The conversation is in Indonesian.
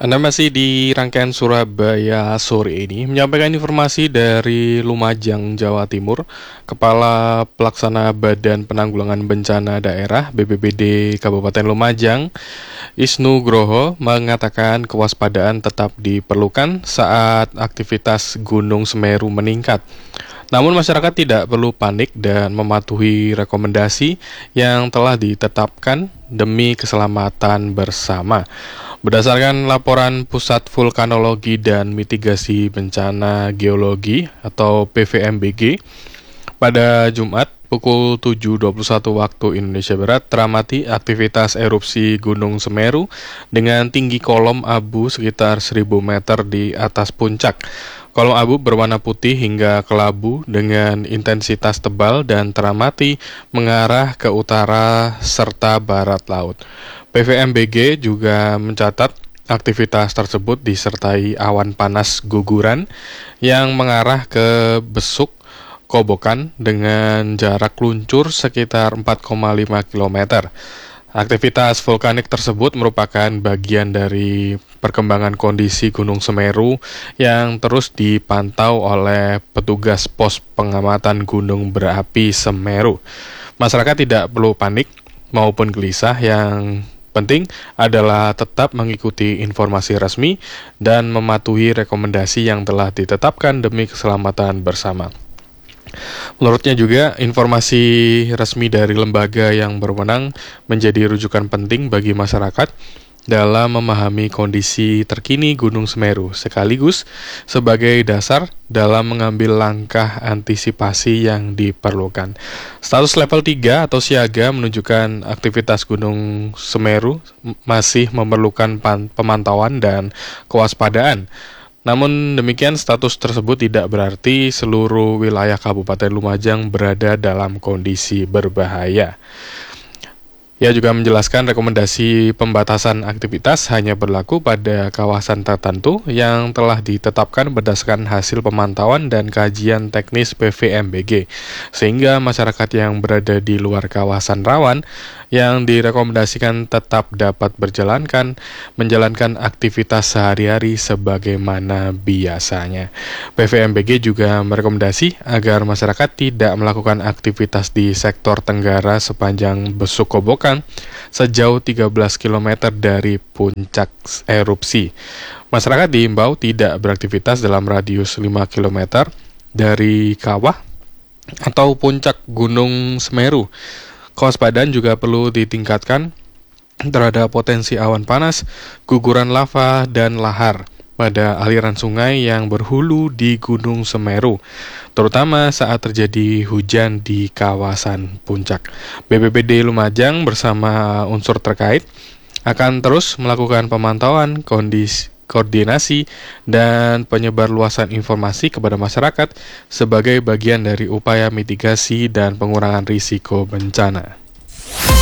Anda masih di rangkaian Surabaya sore ini menyampaikan informasi dari Lumajang, Jawa Timur. Kepala Pelaksana Badan Penanggulangan Bencana Daerah BPBD Kabupaten Lumajang, Isnu Groho, mengatakan kewaspadaan tetap diperlukan saat aktivitas Gunung Semeru meningkat. Namun masyarakat tidak perlu panik dan mematuhi rekomendasi yang telah ditetapkan demi keselamatan bersama. Berdasarkan laporan Pusat Vulkanologi dan Mitigasi Bencana Geologi atau PVMBG, pada Jumat pukul 7.21 waktu Indonesia Barat teramati aktivitas erupsi Gunung Semeru dengan tinggi kolom abu sekitar 1.000 meter di atas puncak. Kolom abu berwarna putih hingga kelabu dengan intensitas tebal dan teramati mengarah ke utara serta barat laut. PVMBG juga mencatat aktivitas tersebut disertai awan panas guguran yang mengarah ke Besuk Kobokan dengan jarak luncur sekitar 4,5 km. Aktivitas vulkanik tersebut merupakan bagian dari perkembangan kondisi Gunung Semeru yang terus dipantau oleh petugas pos pengamatan gunung berapi Semeru. Masyarakat tidak perlu panik maupun gelisah, yang penting adalah tetap mengikuti informasi resmi dan mematuhi rekomendasi yang telah ditetapkan demi keselamatan bersama. Menurutnya juga, informasi resmi dari lembaga yang berwenang menjadi rujukan penting bagi masyarakat dalam memahami kondisi terkini Gunung Semeru, sekaligus sebagai dasar dalam mengambil langkah antisipasi yang diperlukan. Status level 3 atau siaga menunjukkan aktivitas Gunung Semeru masih memerlukan pemantauan dan kewaspadaan. Namun demikian, status tersebut tidak berarti seluruh wilayah Kabupaten Lumajang berada dalam kondisi berbahaya. Ia juga menjelaskan rekomendasi pembatasan aktivitas hanya berlaku pada kawasan tertentu yang telah ditetapkan berdasarkan hasil pemantauan dan kajian teknis PVMBG, sehingga masyarakat yang berada di luar kawasan rawan yang direkomendasikan tetap dapat menjalankan aktivitas sehari-hari sebagaimana biasanya. PVMBG juga merekomendasi agar masyarakat tidak melakukan aktivitas di sektor tenggara sepanjang Besuk Kobokan sejauh 13 km dari puncak erupsi. Masyarakat diimbau tidak beraktivitas dalam radius 5 km dari kawah atau puncak Gunung Semeru. Kewaspadaan juga perlu ditingkatkan terhadap potensi awan panas, guguran lava, dan lahar pada aliran sungai yang berhulu di Gunung Semeru, terutama saat terjadi hujan di kawasan puncak. BPBD Lumajang bersama unsur terkait akan terus melakukan pemantauan koordinasi dan penyebarluasan informasi kepada masyarakat sebagai bagian dari upaya mitigasi dan pengurangan risiko bencana.